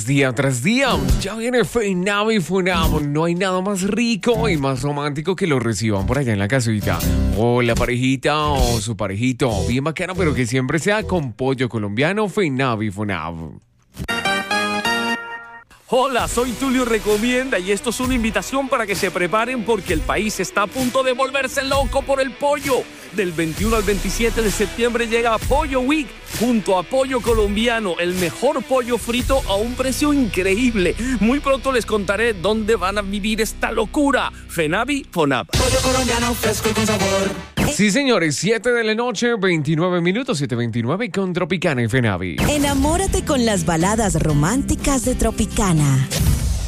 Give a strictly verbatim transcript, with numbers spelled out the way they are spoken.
día tras día. Ya viene Fenavi y Funab. No hay nada más rico y más romántico que lo reciban por allá en la casita. O la parejita o su parejito. Bien bacano, pero que siempre sea con pollo colombiano. Fenavi y Funab. Hola, soy Tulio Recomienda y esto es una invitación para que se preparen porque el país está a punto de volverse loco por el pollo. Del veintiuno al veintisiete de septiembre llega Pollo Week junto a Pollo Colombiano, el mejor pollo frito a un precio increíble. Muy pronto les contaré dónde van a vivir esta locura. Fenavi, Fonab. Pollo colombiano fresco y con sabor. Sí, señores, siete de la noche, veintinueve minutos, siete veintinueve con Tropicana y Fenavi. Enamórate con las baladas románticas de Tropicana.